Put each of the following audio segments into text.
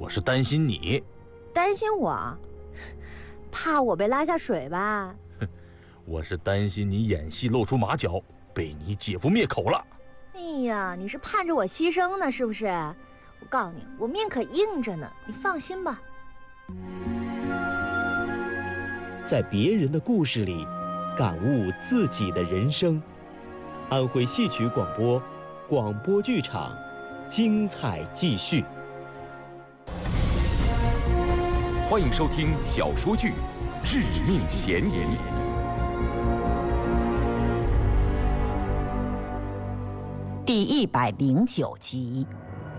我是担心你。 担心我？怕我被拉下水吧？ 我是担心你演戏露出马脚，被你姐夫灭口了。 哎呀，你是盼着我牺牲呢，是不是？我告诉你，我命可硬着呢，你放心吧。 在别人的故事里，感悟自己的人生。安徽戏曲广播，广播剧场，精彩继续。 欢迎收听小说剧《致命嫌疑》 第109集。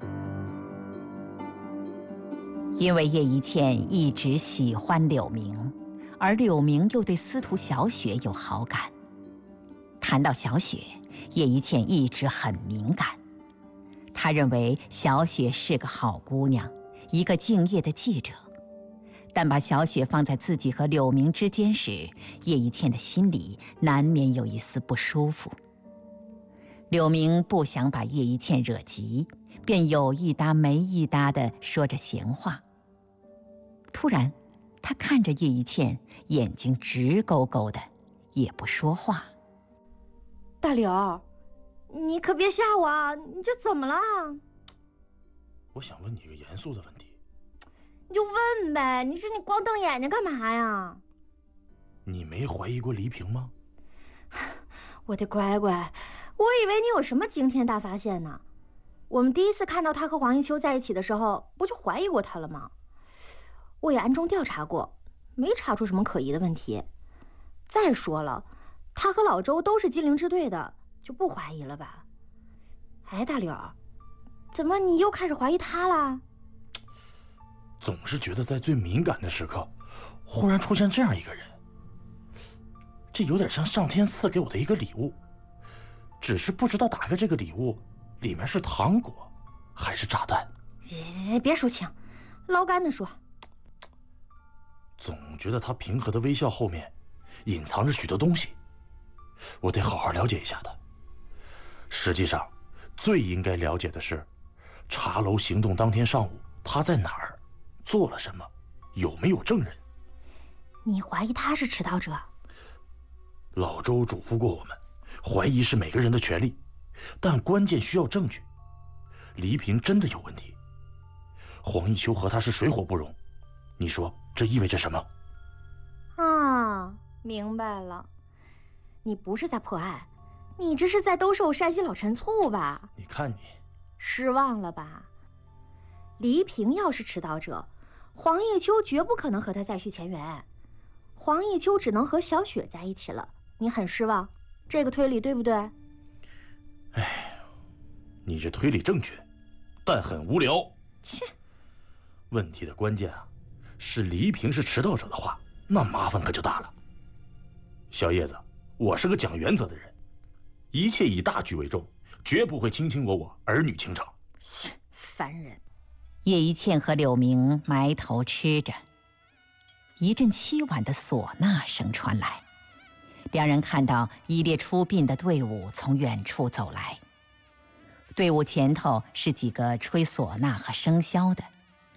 因为叶一茜一直喜欢柳明，而柳明又对司徒小雪有好感。谈到小雪，叶一茜一直很敏感。她认为小雪是个好姑娘，一个敬业的记者。但把小雪放在自己和柳明之间时，叶一茜的心里难免有一丝不舒服。柳明不想把叶一茜惹急，便有一搭没一搭地说着闲话。突然，他看着叶一茜，眼睛直勾勾的，也不说话。 大柳，你可别吓我啊！你这怎么了？ 我想问你一个严肃的问题。 你就问呗，你说你光瞪眼睛干嘛呀？ 你没怀疑过黎平吗？ 我的乖乖，我以为你有什么惊天大发现呢。我们第一次看到他和黄一秋在一起的时候，不就怀疑过他了吗？我也暗中调查过，没查出什么可疑的问题。再说了，他和老周都是金陵支队的，就不怀疑了吧？哎，大柳，怎么你又开始怀疑他了？ 总是觉得在最敏感的时刻，忽然出现这样一个人，这有点像上天赐给我的一个礼物，只是不知道打开这个礼物里面是糖果还是炸弹。 别抒情，捞干的说。 总觉得他平和的微笑后面隐藏着许多东西，我得好好了解一下他。实际上最应该了解的是，茶楼行动当天上午他在哪儿，做了什么，有没有证人。 你怀疑他是迟到者？ 老周嘱咐过我们，怀疑是每个人的权利，但关键需要证据。黎平真的有问题，黄一秋和他是水火不容，你说这意味着什么？ 啊，明白了，你不是在破案，你这是在兜售山西老陈醋吧？ 你看你失望了吧？黎平要是迟到者，黄一秋绝不可能和他再续前缘，黄一秋只能和小雪在一起了。你很失望，这个推理对不对？ 哎，你这推理正确，但很无聊。 切， 问题的关键啊，是黎平是迟到者的话，那麻烦可就大了。小叶子，我是个讲原则的人，一切以大局为重，绝不会卿卿我我，儿女情长。 切，烦人。 叶一茜和柳明埋头吃着，一阵凄婉的唢呐声传来。两人看到一列出殡的队伍从远处走来，队伍前头是几个吹唢呐和笙箫的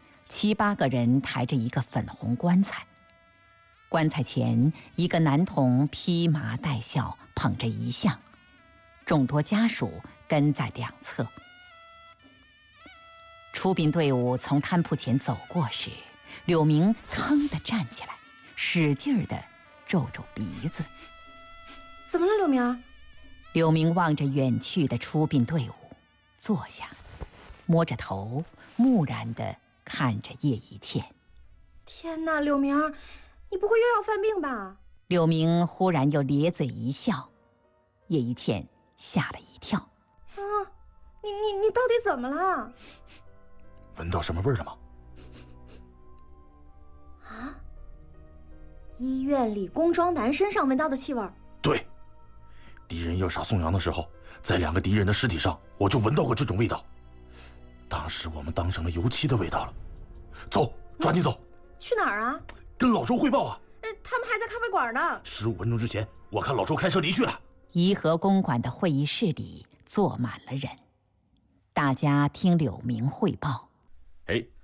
，7、8个人抬着一个粉红棺材，棺材前一个男童披麻戴孝，捧着遗像，众多家属跟在两侧。出殡队伍从摊铺前走过时，柳明腾地站起来，使劲地皱皱鼻子。 怎么了，柳明？ 柳明望着远去的出殡队伍，坐下，摸着头，木然地看着叶一茜。 天哪，柳明，你不会又要犯病吧？ 柳明忽然又咧嘴一笑，叶一茜吓了一跳。 啊，你到底怎么了？ 闻到什么味儿了吗？ 啊！医院里工装男身上闻到的气味。 对，敌人要杀宋阳的时候，在2个敌人的尸体上，我就闻到过这种味道。当时我们当成了油漆的味道了。走，抓紧走。 去哪儿啊？ 跟老周汇报啊。 他们还在咖啡馆呢。 15分钟之前，我看老周开车离去了。 颐和公馆的会议室里坐满了人，大家听柳明汇报。 哎，